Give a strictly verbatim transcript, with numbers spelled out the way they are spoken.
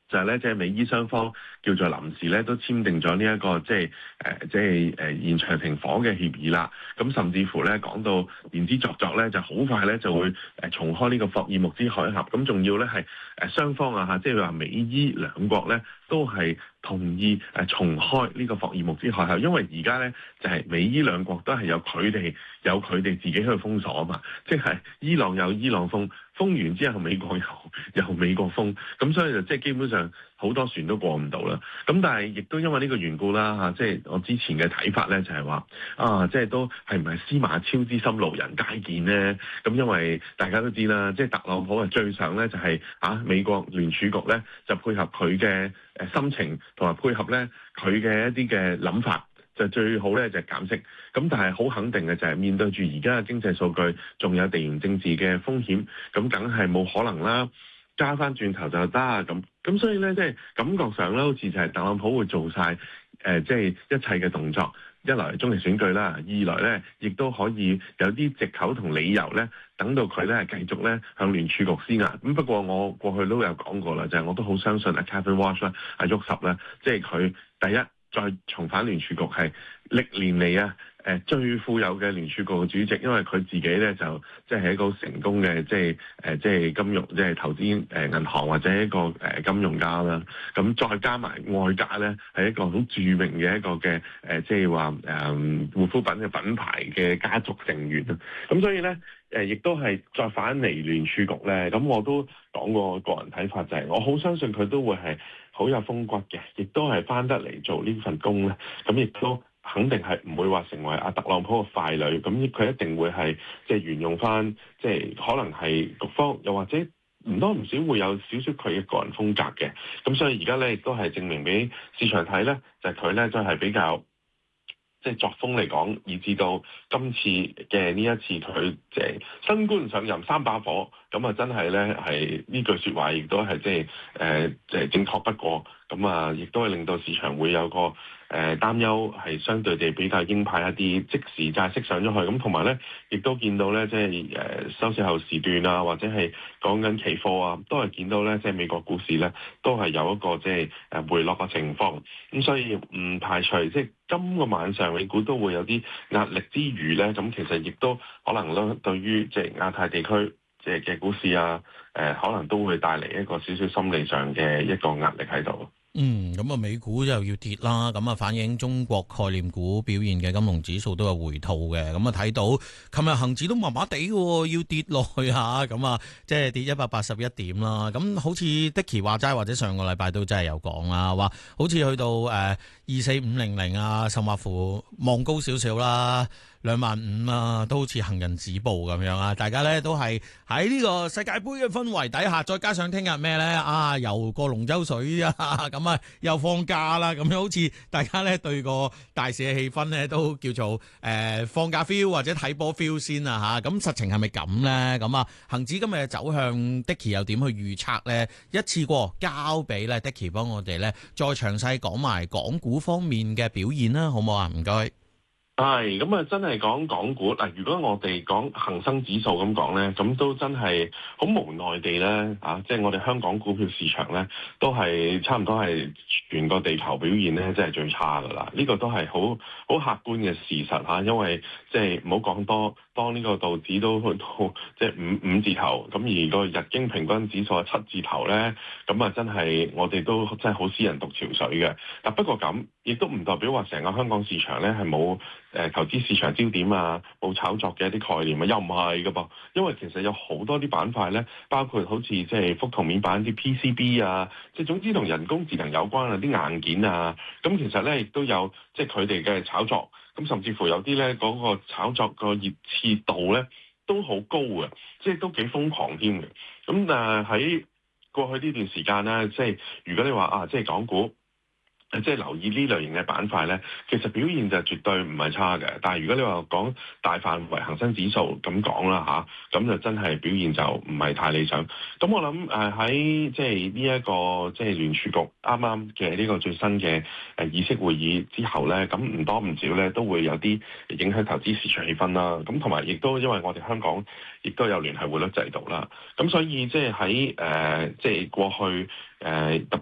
就係咧，即係美伊雙方叫做臨時咧，都簽訂咗呢一個即係誒，即係誒延長停火嘅協議啦。咁甚至乎咧講到言之鑿鑿咧，就好快咧就會誒重開呢個霍爾木茲海峽。咁仲要咧係誒雙方啊嚇，即係話美伊兩國咧都係同意誒重開呢個霍爾木茲海峽，因為而家咧就係美伊兩國都係有佢哋有佢哋自己去封鎖啊嘛，即係伊朗有伊朗封。封完之後，美國又又美國封，咁所以就即係基本上好多船都過唔到啦。咁但係亦都因為呢個緣故啦嚇，即係我之前嘅睇法咧就係話啊，即係都係唔係司馬昭之心路人皆見呢？咁因為大家都知啦，即係特朗普係最想咧就係啊美國聯儲局咧就配合佢嘅誒心情同埋配合咧佢嘅一啲嘅諗法。就最好咧就係減息，咁但係好肯定嘅就係面對住而家嘅經濟數據，仲有地緣政治嘅風險，咁梗係冇可能啦，加翻轉頭就得咁，咁所以咧即係感覺上咧好似就係特朗普會做晒誒即係一切嘅動作，一來係中期選舉啦，二來咧亦都可以有啲藉口同理由咧，等到佢咧繼續咧向聯儲局施壓。咁不過我過去都有講過啦，就係、是、我都好相信阿 Kevin Walsh 啦，阿沃什咧，即係佢第一。再重返聯儲局係歷年嚟啊，誒最富有嘅聯儲局嘅主席，因為佢自己咧就即係一個成功嘅即係誒即係金融即係投資誒銀行或者一個誒金融家啦。咁再加埋外加咧係一個好著名嘅一個嘅誒即係話誒護膚品嘅品牌嘅家族成員啊。咁所以咧誒亦都係再返嚟聯儲局咧，咁我都講過個人睇法就係、是、我好相信佢都會係。好有風骨嘅，亦都係翻得嚟做呢份工咧，咁亦都肯定係唔會話成為阿特朗普嘅傀儡，咁佢一定會係即係沿用翻，即係可能係局方，又或者唔多唔少會有少少佢嘅個人風格嘅，咁所以而家咧亦都係證明俾市場睇咧，就係佢咧真係比較。即係作風嚟講，以至到今次嘅呢一次佢即係新官上任三把火，咁啊真係咧係呢句説話，亦都係即係誒即係正確不過，咁啊亦都係令到市場會有個誒、呃、擔憂，係相對地比較鷹派一啲，即時債息上咗去，咁同埋咧亦都見到咧即係誒、呃、收市後時段啊，或者係講緊期貨啊，都係見到咧即係美國股市咧都係有一個即係誒回落嘅情況，咁所以唔排除即係。今個晚上美股都會有啲壓力之餘咧，咁其實亦都可能咧對於即係亞太地區即係嘅股市啊，誒、呃、可能都會帶嚟一個少少心理上嘅一個壓力喺度。 嗯，咁啊，美股就要跌啦，咁啊反映中國概念股表現嘅金融指數都有回吐嘅，咁啊睇到琴日恒指都麻麻地嘅，要跌落去下，咁啊即係跌一百八十一點啦。咁好似 Dicky 話齋，或者上個禮拜都真係有講啦，話好似去到誒二四五零零啊，甚或乎望高少少啦。兩萬五啊，都好似行人止步咁樣啊！大家咧都係喺呢個世界盃嘅氛圍底下，再加上聽日咩咧啊，遊過龍舟水啊，咁啊又放假啦，咁樣好似大家咧對個大市嘅氣氛咧都叫做誒、呃、放假 feel 或者睇波 feel 先啊吓！咁實情係咪咁咧？咁啊，恒指今日走向 Dicky 又點去預測咧？一次過交俾咧 Dicky 幫我哋咧再詳細講埋港股方面嘅表現啦，好唔好啊？唔該。 係，咁啊真係講港股嗱，如果我哋講恒生指數咁講咧，咁都真係好無奈地咧，啊，即係我哋香港股票市場咧，都係差唔多係全個地球表現咧，真係最差噶啦。呢個都係好好客觀嘅事實嚇，因為即係唔好講多，當呢個道指都去到即係五五字頭，咁而個日經平均指數係七字頭咧，咁啊真係我哋都真係好私人獨潮水嘅。嗱不過咁，亦都唔代表話成個香港市場咧係冇。誒投資市場焦點啊，冇炒作嘅一啲概念啊，又唔係㗎噃，因為其實有好多啲板塊咧，包括好似即係覆銅面板啲 P C B 啊，即係總之同人工智能有關啊啲硬件啊，咁其實咧亦都有即係佢哋嘅炒作，咁甚至乎有啲咧嗰個炒作個熱切度咧都好高嘅，即係都幾瘋狂添嘅。咁誒喺過去呢段時間咧，即係如果你話啊，即係港股。即係留意呢類型嘅板塊咧，其實表現就絕對唔係差嘅。但係如果你話講大範圍恒生指數咁講啦嚇，咁就真係表現就唔係太理想。咁我諗誒喺即係呢一個即係聯儲局啱啱嘅呢個最新嘅誒議息會議之後咧，咁唔多唔少咧都會有啲影響投資市場氣氛啦。咁同埋亦都因為我哋香港亦都有聯繫匯率制度啦，咁所以即係喺誒即係過去誒。呃